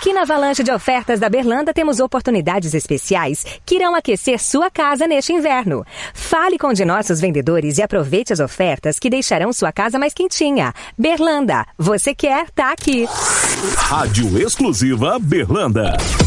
Aqui na Avalanche de Ofertas da Berlanda temos oportunidades especiais que irão aquecer sua casa neste inverno. Fale com um de nossos vendedores e aproveite as ofertas que deixarão sua casa mais quentinha. Berlanda, você quer, tá aqui. Rádio Exclusiva Berlanda.